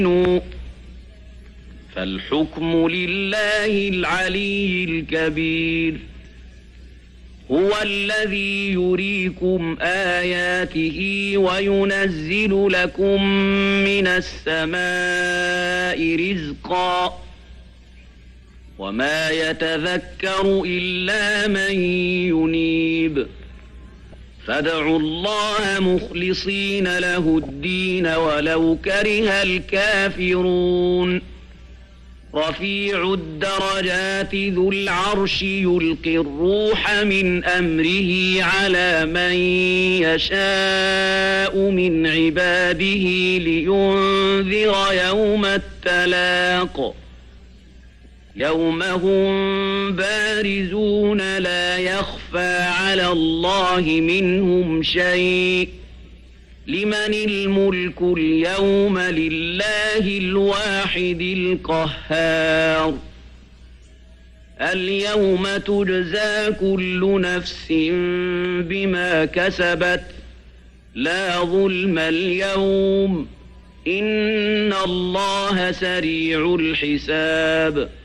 فالحكم لله العلي الكبير. هو الذي يريكم آياته وينزل لكم من السماء رزقا وما يتذكر إلا من ينيب. فادعوا الله مخلصين له الدين ولو كره الكافرون. رفيع الدرجات ذو العرش يلقي الروح من أمره على من يشاء من عباده لينذر يوم التلاق يوم هم بارزون لا يخفى على الله منهم شيء. لمن الملك اليوم لله الواحد القهار. اليوم تجزى كل نفس بما كسبت لا ظلم اليوم إن الله سريع الحساب.